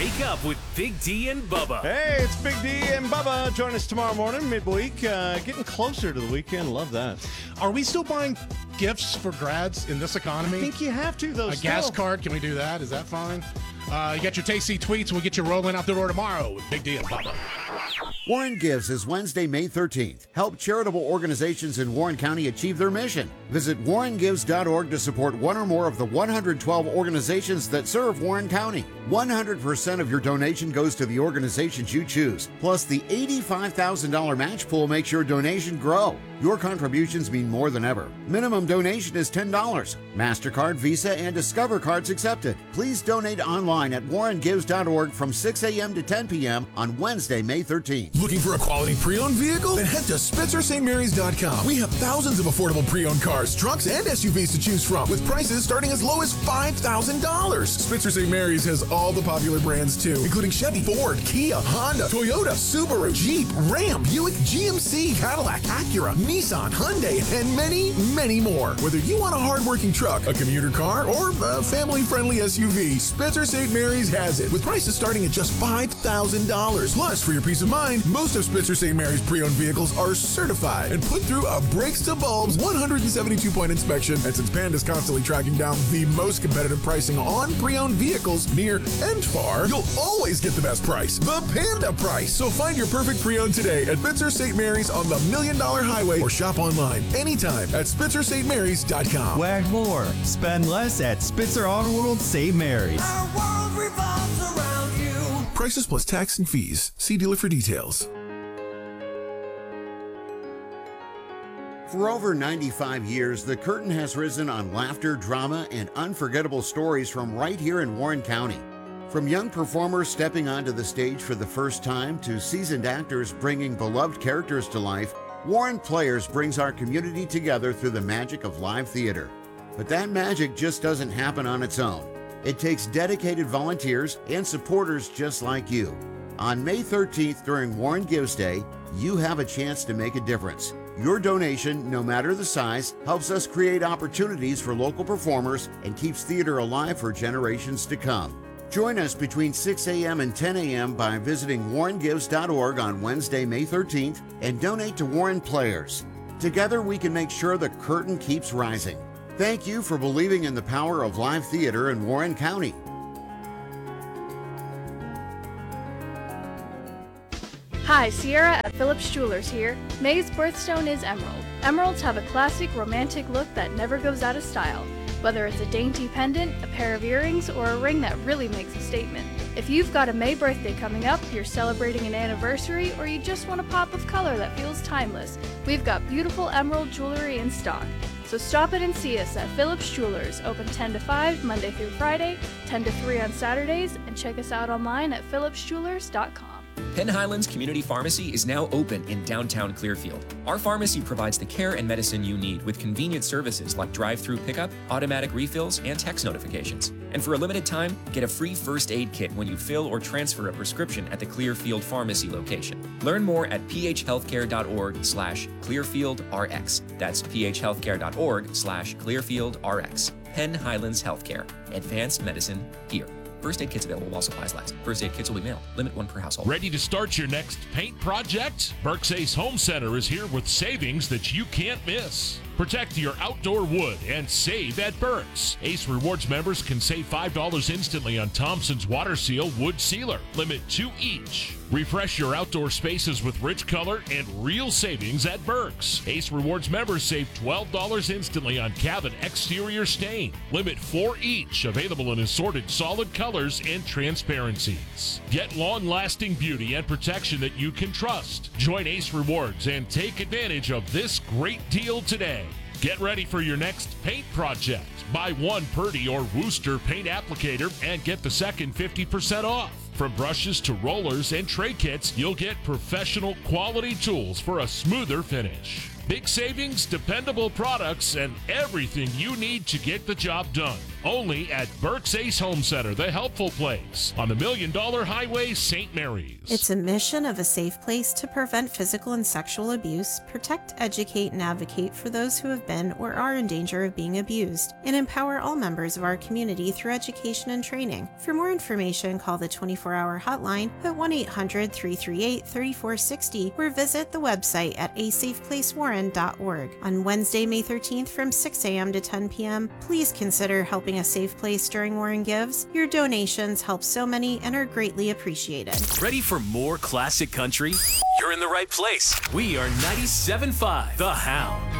Wake up with Big D and Bubba. Hey, it's Big D and Bubba. Join us tomorrow morning, midweek. Getting closer to the weekend. Love that. Are we still buying gifts for grads in this economy? I think you have to, though. A gas card, can we do that? Is that fine? You got your Tasty Tweets. We'll get you rolling out the door tomorrow with Big D and Bubba. Warren Gives is Wednesday, May 13th. Help charitable organizations in Warren County achieve their mission. Visit warrengives.org to support one or more of the 112 organizations that serve Warren County. 100% of your donation goes to the organizations you choose. Plus, the $85,000 match pool makes your donation grow. Your contributions mean more than ever. Minimum donation is $10. MasterCard, Visa, and Discover cards accepted. Please donate online at warrengives.org from 6 a.m. to 10 p.m. on Wednesday, May 13th. Looking for a quality pre-owned vehicle? Then head to SpencerStMarys.com. We have thousands of affordable pre-owned cars, trucks, and SUVs to choose from, with prices starting as low as $5,000. Spencer St. Mary's has all the popular brands too, including Chevy, Ford, Kia, Honda, Toyota, Subaru, Jeep, Ram, Buick, GMC, Cadillac, Acura, Nissan, Hyundai, and many, many more. Whether you want a hard-working truck, a commuter car, or a family-friendly SUV, Spencer St. Mary's has it, with prices starting at just $5,000. Plus, for your peace of mind, most of Spencer St. Mary's pre-owned vehicles are certified and put through a brakes-to-bulbs 172-point inspection. And since Panda's constantly tracking down the most competitive pricing on pre-owned vehicles near and far, you'll always get the best price, the Panda price. So find your perfect pre-owned today at Spencer St. Mary's on the $1 Million Highway, or shop online anytime at SpencerStMarys.com. Wag more, spend less at Spitzer Auto World St. Mary's. Our world revolves around you. Prices plus tax and fees. See dealer for details. For over 95 years, the curtain has risen on laughter, drama, and unforgettable stories from right here in Warren County. From young performers stepping onto the stage for the first time to seasoned actors bringing beloved characters to life, Warren Players brings our community together through the magic of live theater. But that magic just doesn't happen on its own. It takes dedicated volunteers and supporters just like you. On May 13th during Warren Gives Day, you have a chance to make a difference. Your donation, no matter the size, helps us create opportunities for local performers and keeps theater alive for generations to come. Join us between 6 a.m. and 10 a.m. by visiting warrengives.org on Wednesday, May 13th, and donate to Warren Players. Together, we can make sure the curtain keeps rising. Thank you for believing in the power of live theater in Warren County. Hi, Sierra at Phillips Jewelers here. May's birthstone is emerald. Emeralds have a classic, romantic look that never goes out of style. Whether it's a dainty pendant, a pair of earrings, or a ring that really makes a statement. If you've got a May birthday coming up, you're celebrating an anniversary, or you just want a pop of color that feels timeless, we've got beautiful emerald jewelry in stock. So stop in and see us at Phillips Jewelers, open 10 to 5 Monday through Friday, 10 to 3 on Saturdays, and check us out online at phillipsjewelers.com. Penn Highlands Community Pharmacy is now open in downtown Clearfield. Our pharmacy provides the care and medicine you need with convenient services like drive-through pickup, automatic refills, and text notifications. And for a limited time, get a free first aid kit when you fill or transfer a prescription at the Clearfield Pharmacy location. Learn more at phhealthcare.org/ClearfieldRx. That's phhealthcare.org/ClearfieldRx. Penn Highlands Healthcare. Advanced medicine here. First aid kits available while supplies last. First aid kits will be mailed. Limit one per household. Ready to start your next paint project? Burke's Ace Home Center is here with savings that you can't miss. Protect your outdoor wood and save at Burke's. Ace Rewards members can save $5 instantly on Thompson's Water Seal Wood Sealer. Limit 2 each. Refresh your outdoor spaces with rich color and real savings at Burke's. Ace Rewards members save $12 instantly on cabin exterior stain. Limit 4 each. Available in assorted solid colors and transparencies. Get long-lasting beauty and protection that you can trust. Join Ace Rewards and take advantage of this great deal today. Get ready for your next paint project. Buy one Purdy or Wooster paint applicator and get the second 50% off. From brushes to rollers and tray kits, you'll get professional quality tools for a smoother finish. Big savings, dependable products, and everything you need to get the job done. Only at Burke's Ace Home Center, the helpful place on the $1 Million Highway, St. Mary's. It's a mission of a safe place to prevent physical and sexual abuse, protect, educate, and advocate for those who have been or are in danger of being abused, and empower all members of our community through education and training. For more information, call the 24-hour hotline at 1-800-338-3460 or visit the website at asafeplacewarren.org. On Wednesday, May 13th from 6 a.m. to 10 p.m., please consider helping a safe place during Warren Gives. Your donations help so many and are greatly appreciated. Ready for more classic country? You're in the right place. We are 97.5 The Hound.